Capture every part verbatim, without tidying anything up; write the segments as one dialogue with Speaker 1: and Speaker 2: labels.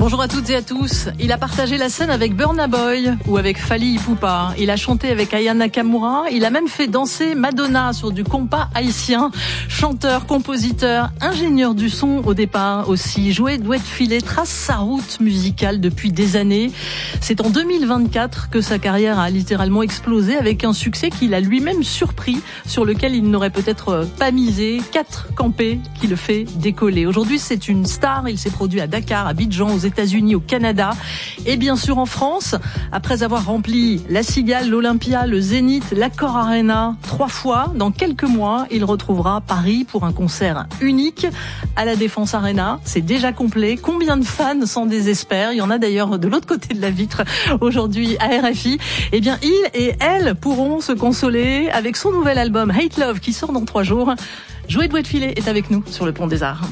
Speaker 1: Bonjour à toutes et à tous. Il a partagé la scène avec Burna Boy ou avec Fally Ipupa. Il a chanté avec Aya Nakamura. Il a même fait danser Madonna sur du compas haïtien. Chanteur, compositeur, ingénieur du son au départ aussi. Joey Douet-Filet trace sa route musicale depuis des années. C'est en deux mille vingt-quatre que sa carrière a littéralement explosé avec un succès qu'il a lui-même surpris, sur lequel il n'aurait peut-être pas misé. Quatre campés qui le fait décoller. Aujourd'hui, c'est une star. Il s'est produit à Dakar, à Abidjan, aux États-Unis, au Canada et bien sûr en France. Après avoir rempli la Cigale, l'Olympia, le Zénith, l'Accor Arena trois fois, dans quelques mois, il retrouvera Paris pour un concert unique à la Défense Arena. C'est déjà complet. Combien de fans s'en désespèrent? Il y en a d'ailleurs de l'autre côté de la vitre aujourd'hui à R F I. Eh bien, il et elle pourront se consoler avec son nouvel album Hate Love qui sort dans trois jours. Joey Douet-Filet est avec nous sur le Pont des Arts.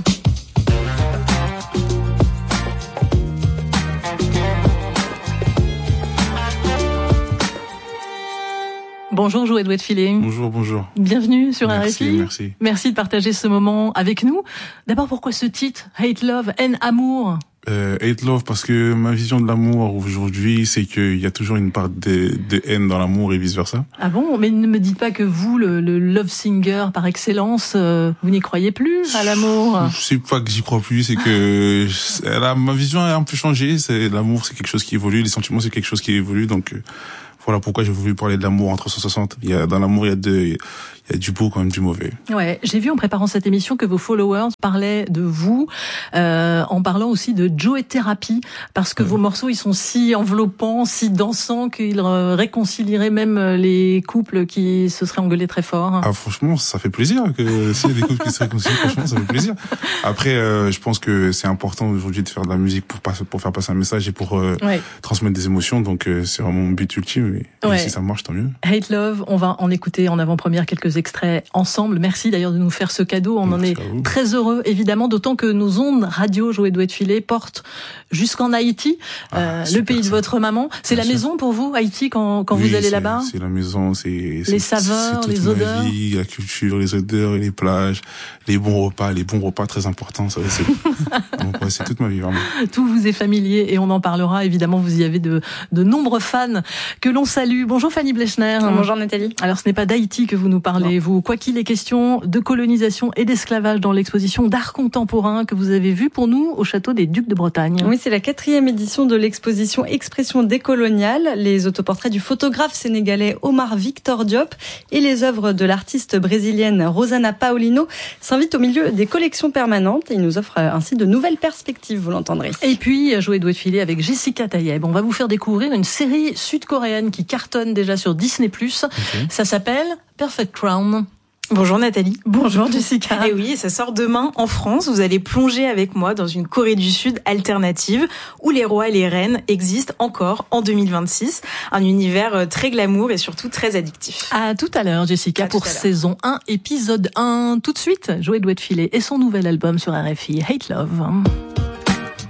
Speaker 1: Bonjour Joey Douet-Filet.
Speaker 2: Bonjour, bonjour.
Speaker 1: Bienvenue sur
Speaker 2: merci,
Speaker 1: R F I.
Speaker 2: Merci.
Speaker 1: Merci de partager ce moment avec nous. D'abord, pourquoi ce titre, Hate Love, haine, amour?
Speaker 2: Euh, hate Love, parce que ma vision de l'amour aujourd'hui, c'est qu'il y a toujours une part de, de haine dans l'amour et vice versa.
Speaker 1: Ah bon? Mais ne me dites pas que vous, le, le love singer par excellence, euh, vous n'y croyez plus à l'amour?
Speaker 2: C'est pas que j'y crois plus, c'est que là, ma vision a un peu changé. C'est l'amour, c'est quelque chose qui évolue, les sentiments, c'est quelque chose qui évolue, donc. Euh, Voilà pourquoi j'ai voulu parler de l'amour en trois cent soixante. Il y a, dans l'amour, il y a de, il y a du beau quand même du mauvais.
Speaker 1: Ouais, j'ai vu en préparant cette émission que vos followers parlaient de vous, euh, en parlant aussi de Joey Therapy, parce que ouais. Vos morceaux, ils sont si enveloppants, si dansants qu'ils réconcilieraient même les couples qui se seraient engueulés très fort.
Speaker 2: Ah, franchement, ça fait plaisir que s'il y a des couples qui se réconcilient, franchement, ça fait plaisir. Après, euh, je pense que c'est important aujourd'hui de faire de la musique pour passer, pour faire passer un message et pour euh, ouais. transmettre des émotions. Donc, euh, c'est vraiment mon but ultime. Et ouais. si ça marche, tant mieux.
Speaker 1: Hate Love, on va en écouter en avant-première quelques extraits ensemble. Merci d'ailleurs de nous faire ce cadeau. On Merci en est très heureux, évidemment, d'autant que nos ondes radio Joey Douet-Filet portent jusqu'en Haïti, ah, euh, le pays de votre maman. C'est Bien la sûr. Maison pour vous, Haïti, quand, quand
Speaker 2: oui,
Speaker 1: vous allez là-bas?
Speaker 2: C'est la maison, c'est...
Speaker 1: Les saveurs,
Speaker 2: c'est toute
Speaker 1: les
Speaker 2: ma
Speaker 1: odeurs
Speaker 2: vie, la culture, les odeurs et les plages, les bons repas, les bons repas très importants. Ça, c'est... Donc, ouais, c'est toute ma vie, vraiment. Tout
Speaker 1: vous est familier et on en parlera. Évidemment, vous y avez de, de nombreux fans que l'on salue. Bonjour Fanny Blechner.
Speaker 3: Bonjour Nathalie.
Speaker 1: Alors ce n'est pas d'Haïti que vous nous parlez, non. Vous. Quoi qu'il est question de colonisation et d'esclavage dans l'exposition d'art contemporain que vous avez vue pour nous au château des Ducs de Bretagne.
Speaker 3: Oui, c'est la quatrième édition de l'exposition Expression décoloniale, les autoportraits du photographe sénégalais Omar Victor Diop et les œuvres de l'artiste brésilienne Rosana Paulino s'invitent au milieu des collections permanentes et ils nous offrent ainsi de nouvelles perspectives, vous l'entendrez.
Speaker 1: Et puis, Joey Douet-Filet avec Jessica Tayeb. On va vous faire découvrir une série sud-coréenne qui cartonne déjà sur Disney plus. Okay. Ça s'appelle Perfect Crown.
Speaker 4: Bonjour Nathalie.
Speaker 1: Bonjour Jessica.
Speaker 4: Et oui, ça sort demain en France. Vous allez plonger avec moi dans une Corée du Sud alternative où les rois et les reines existent encore en deux mille vingt-six. Un univers très glamour et surtout très addictif.
Speaker 1: À tout à l'heure Jessica à pour saison un, épisode un. Tout de suite, Joey Douet-Filet et son nouvel album sur R F I, Hate Love.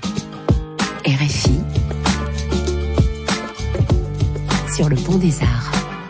Speaker 5: R F I sur le Pont des Arts.